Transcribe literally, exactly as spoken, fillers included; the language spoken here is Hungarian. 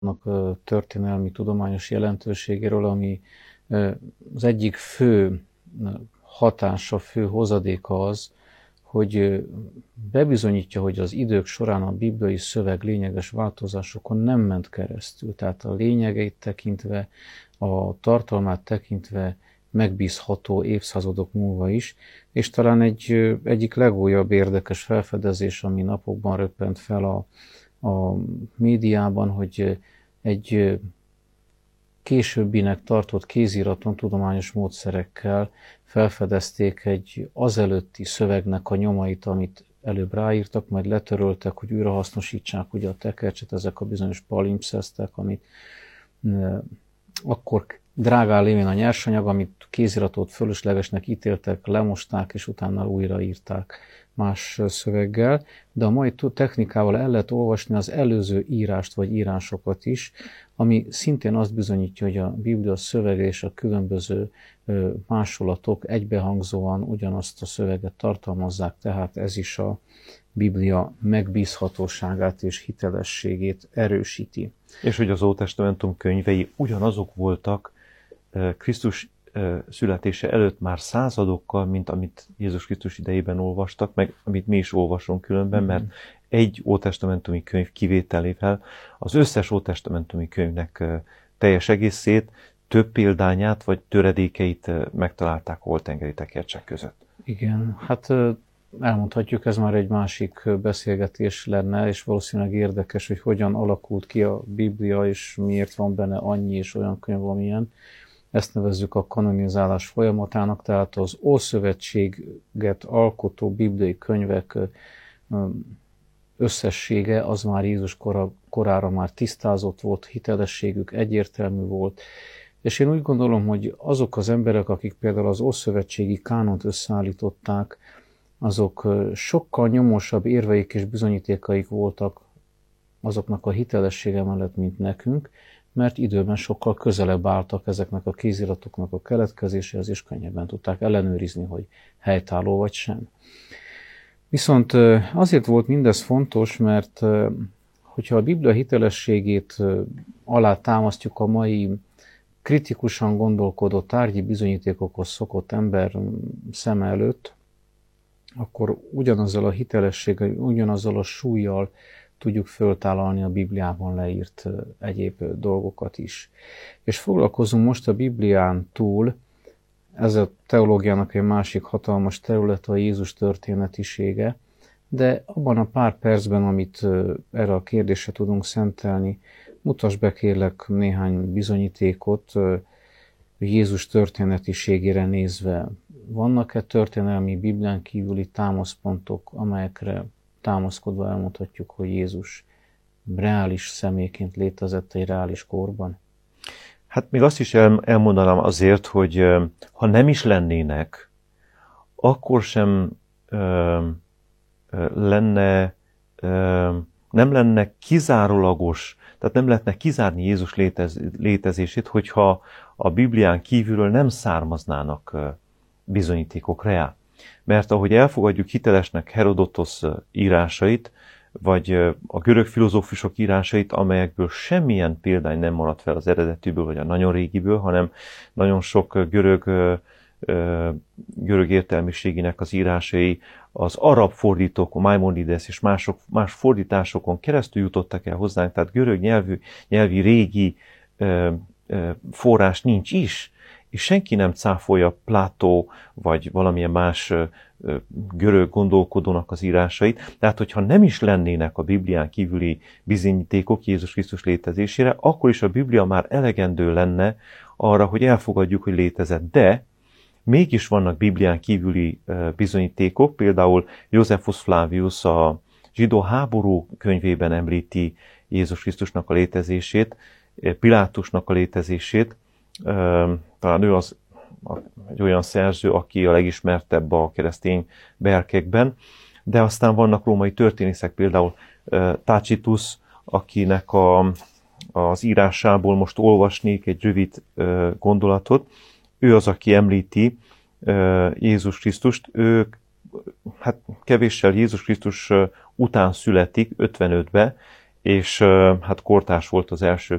történelmi, tudományos jelentőségéről, ami az egyik fő hatása, fő hozadéka az, hogy bebizonyítja, hogy az idők során a bibliai szöveg lényeges változásokon nem ment keresztül. Tehát a lényegeit tekintve, a tartalmát tekintve megbízható évszázadok múlva is, és talán egy egyik legújabb érdekes felfedezés, ami napokban röppent fel a, a médiában, hogy egy későbbinek tartott kéziraton tudományos módszerekkel felfedezték egy azelőtti szövegnek a nyomait, amit előbb ráírtak, majd letöröltek, hogy újra hasznosítsák ugye a tekercset, ezek a bizonyos palimpszesztek, amit akkor drágán lévén a nyersanyag, amit kéziratot fölöslegesnek ítéltek, lemosták, és utána újraírták más szöveggel, de a mai technikával el lehet olvasni az előző írást vagy írásokat is, ami szintén azt bizonyítja, hogy a Biblia szövege és a különböző másolatok egybehangzóan ugyanazt a szöveget tartalmazzák, tehát ez is a Biblia megbízhatóságát és hitelességét erősíti. És hogy az Ótestamentum könyvei ugyanazok voltak Krisztus születése előtt már századokkal, mint amit Jézus Krisztus idejében olvastak, meg amit mi is olvasunk különben, mert egy ótestamentumi könyv kivételével az összes ótestamentumi könyvnek teljes egészét, több példányát vagy töredékeit megtalálták holtengeri tekercsek között. Igen, hát elmondhatjuk, ez már egy másik beszélgetés lenne, és valószínűleg érdekes, hogy hogyan alakult ki a Biblia, és miért van benne annyi és olyan könyv, amilyen. Ezt nevezzük a kanonizálás folyamatának, tehát az Ószövetséget alkotó bibliai könyvek összessége az már Jézus kora, korára már tisztázott volt, hitelességük egyértelmű volt, és én úgy gondolom, hogy azok az emberek, akik például az ószövetségi kánont összeállították, azok sokkal nyomosabb érveik és bizonyítékaik voltak azoknak a hitelessége mellett, mint nekünk, mert időben sokkal közelebb álltak ezeknek a kéziratoknak a keletkezéséhez, és könnyebben tudták ellenőrizni, hogy helytálló vagy sem. Viszont azért volt mindez fontos, mert hogyha a Biblia hitelességét alá támasztjuk a mai kritikusan gondolkodó tárgyi bizonyítékokhoz szokott ember szeme előtt, akkor ugyanazzal a hitelességgel, ugyanazzal a súllyal tudjuk föltállalni a Bibliában leírt egyéb dolgokat is. És foglalkozunk most a Biblián túl, ez a teológiának egy másik hatalmas terület, a Jézus történetisége, de abban a pár percben, amit erre a kérdésre tudunk szentelni, mutass be kérlek néhány bizonyítékot Jézus történetiségére nézve. Vannak-e történelmi Biblián kívüli támaszpontok, amelyekre támaszkodva elmondhatjuk, hogy Jézus reális személyként létezett egy reális korban? Hát még azt is el, elmondanám azért, hogy ha nem is lennének, akkor sem ö, ö, lenne, ö, nem lenne kizárólagos, tehát nem lehetne kizárni Jézus létez, létezését, hogyha a Biblián kívülről nem származnának bizonyítékok rá. Mert ahogy elfogadjuk hitelesnek Herodotosz írásait, vagy a görög filozófusok írásait, amelyekből semmilyen példány nem maradt fel az eredetűből, vagy a nagyon régiből, hanem nagyon sok görög, görög értelmiségének az írásai az arab fordítók, a Maimonides és mások, más fordításokon keresztül jutottak el hozzánk, tehát görög nyelvű, nyelvi régi forrás nincs is, és senki nem cáfolja Plató, vagy valamilyen más görög gondolkodónak az írásait. Tehát, hogyha nem is lennének a Biblián kívüli bizonyítékok Jézus Krisztus létezésére, akkor is a Biblia már elegendő lenne arra, hogy elfogadjuk, hogy létezett. De mégis vannak Biblián kívüli bizonyítékok, például Josephus Flavius a zsidó háború könyvében említi Jézus Krisztusnak a létezését, Pilátusnak a létezését. Talán ő az egy olyan szerző, aki a legismertebb a keresztény berkekben, de aztán vannak római történészek, például Tacitus, akinek a, az írásából most olvasnék egy rövid gondolatot. Ő az, aki említi Jézus Krisztust. Ő hát kevéssel Jézus Krisztus után születik, ötvenötbe, és hát kortárs volt az első